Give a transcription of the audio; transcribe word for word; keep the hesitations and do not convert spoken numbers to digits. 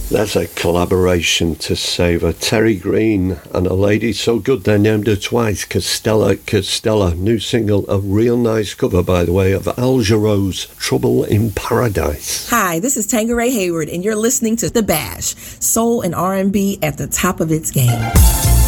That's a collaboration to savour. Terry Green and a lady so good they named her twice, Costella Costella. New single, a real nice cover, by the way, of Al Jarreau's Trouble in Paradise. Hi, this is Tangeray Hayward, and you're listening to The Bash, soul and R and B at the top of its game.